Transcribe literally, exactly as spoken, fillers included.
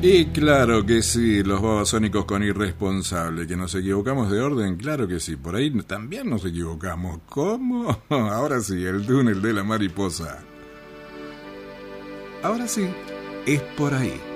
Y claro que sí, los babasónicos con Irresponsable. ¿Que nos equivocamos de orden? Claro que sí, por ahí también nos equivocamos. ¿Cómo? Ahora sí, el túnel de la mariposa. Ahora sí, es por ahí.